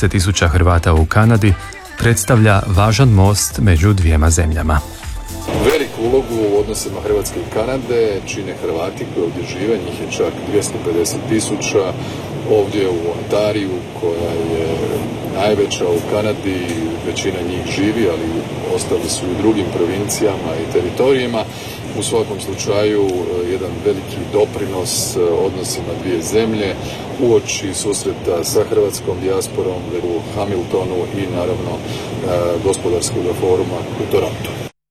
30.000 Hrvata u Kanadi predstavlja važan most među dvijema zemljama. Veliku ulogu u odnosima Hrvatske i Kanade čine Hrvati koji ovdje žive, njih je čak 250.000, ovdje u Ontariju koja je najveća u Kanadi, većina njih živi, ali ostali su i u drugim provincijama i teritorijima. U svakom slučaju jedan veliki doprinos odnosima dvije zemlje uoči susreta sa hrvatskom dijasporom u Hamiltonu i naravno gospodarskog foruma u Torontu.